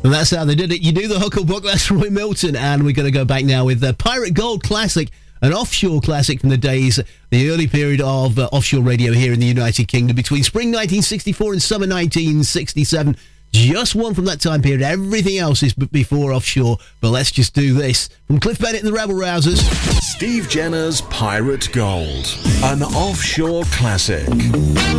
And that's how they did it. You do the hook or book. That's Roy Milton. And we're going to go back now with the Pirate Gold Classic, an offshore classic from the days, the early period of offshore radio here in the United Kingdom between spring 1964 and summer 1967. Just one from that time period. Everything else is before offshore. But let's just do this. From Cliff Bennett and the Rebel Rousers. Steve Jenner's Pirate Gold, an offshore classic.